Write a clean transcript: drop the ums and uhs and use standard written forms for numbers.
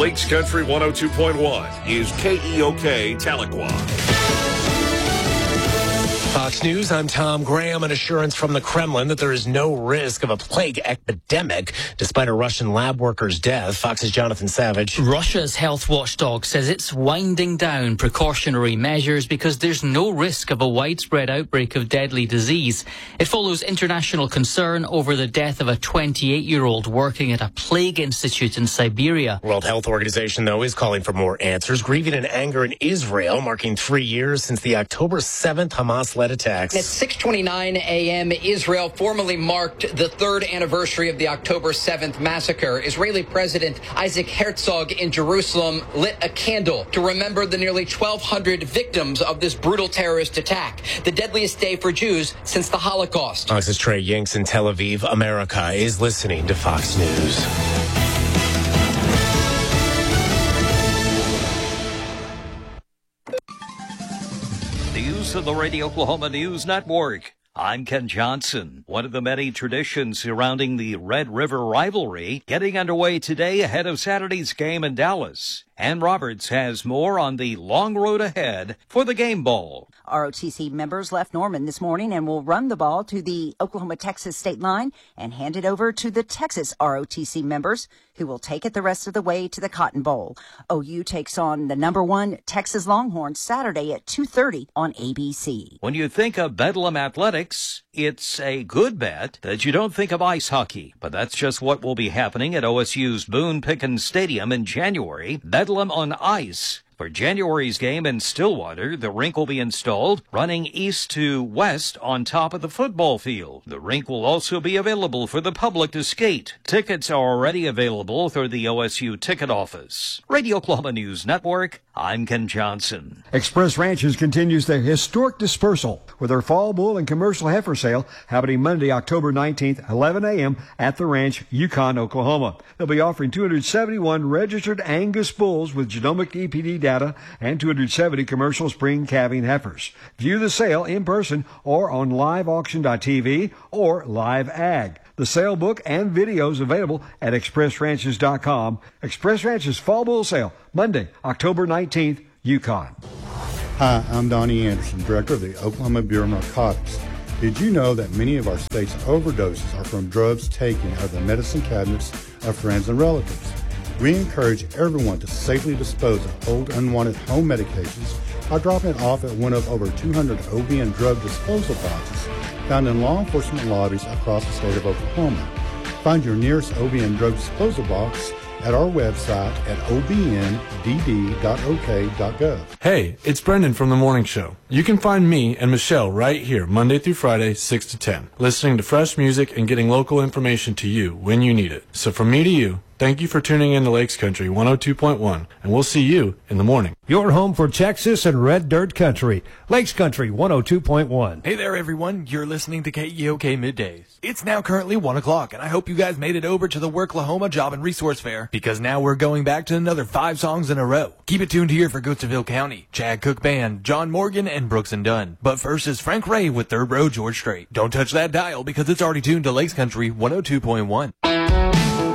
Lakes Country 102.1 is KEOK Tahlequah. Fox News, I'm Tom Graham. An assurance from the Kremlin that there is no risk of a plague epidemic despite a Russian lab worker's death. Fox's Jonathan Savage. Russia's health watchdog says it's winding down precautionary measures because there's no risk of a widespread outbreak of deadly disease. It follows international concern over the death of a 28-year-old working at a plague institute in Siberia. World Health Organization, though, is calling for more answers, grieving in anger in Israel, marking 3 years since the October 7th Hamas-led attacks. At 6:29 a.m., Israel formally marked the third anniversary of the October 7th massacre. Israeli President Isaac Herzog in Jerusalem lit a candle to remember the nearly 1,200 victims of this brutal terrorist attack, the deadliest day for Jews since the Holocaust. Fox's Trey Yinks in Tel Aviv. America is listening to Fox News. News of the Radio Oklahoma News Network. I'm Ken Johnson. One of the many traditions surrounding the Red River rivalry getting underway today ahead of Saturday's game in Dallas. Ann Roberts has more on the long road ahead for the game ball. ROTC members left Norman this morning and will run the ball to the Oklahoma-Texas state line and hand it over to the Texas ROTC members, who will take it the rest of the way to the Cotton Bowl. OU takes on the number 1 Texas Longhorns Saturday at 2:30 on ABC. When you think of Bedlam Athletics, it's a good bet that you don't think of ice hockey. But that's just what will be happening at OSU's Boone Pickens Stadium in January. Bedlam on ice. For January's game in Stillwater, the rink will be installed, running east to west on top of the football field. The rink will also be available for the public to skate. Tickets are already available through the OSU ticket office. Radio Oklahoma News Network, I'm Ken Johnson. Express Ranches continues their historic dispersal with their fall bull and commercial heifer sale happening Monday, October 19th, 11 a.m. at the ranch, Yukon, Oklahoma. They'll be offering 271 registered Angus bulls with genomic EPD data and 270 commercial spring calving heifers. View the sale in person or on liveauction.tv or Live Ag. The sale book and videos available at expressranches.com. Express Ranches Fall Bull Sale, Monday, October 19th, Yukon. Hi, I'm Donnie Anderson, Director of the Oklahoma Bureau of Narcotics. Did you know that many of our state's overdoses are from drugs taken out of the medicine cabinets of friends and relatives? We encourage everyone to safely dispose of old unwanted home medications by dropping it off at one of over 200 OB and drug disposal boxes found in law enforcement lobbies across the state of Oklahoma. Find your nearest OB and drug disposal box at our website at obndd.ok.gov. Hey, it's Brendan from The Morning Show. You can find me and Michelle right here Monday through Friday, 6 to 10, listening to fresh music and getting local information to you when you need it. So from me to you, thank you for tuning in to Lakes Country 102.1, and we'll see you in the morning. Your home for Texas and Red Dirt Country, Lakes Country 102.1. Hey there, everyone. You're listening to KEOK Middays. It's now currently 1 o'clock, and I hope you guys made it over to the Worklahoma Job and Resource Fair, because now we're going back to another 5 songs in a row. Keep it tuned here for Goodsville County, Chad Cook Band, John Morgan, and Brooks and Dunn. But first is Frank Ray with Third Row George Strait. Don't touch that dial, because it's already tuned to Lakes Country 102.1.